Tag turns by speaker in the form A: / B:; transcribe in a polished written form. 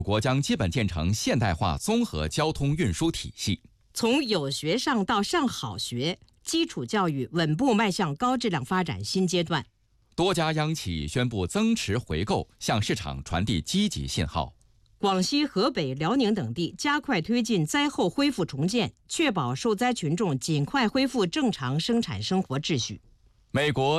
A: 国将基本建成现代化综合交通运输体系。
B: 从有学上到上好学，基础教育稳步迈向高质量发展新阶段。
A: 多家央企宣布增持回购，向市场传递积极信号。
B: 广西、河北、辽宁等地加快推进灾后恢复重建，确保受灾群众尽快恢复正常生产生活秩序。
A: 美国